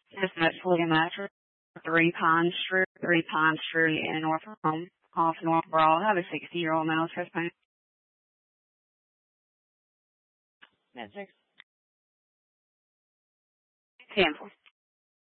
Chestnut Fully Mattress, 3 Pine Street in North Home, off North Broad. I have a 60-year-old male chest pain. Magic. Cancel.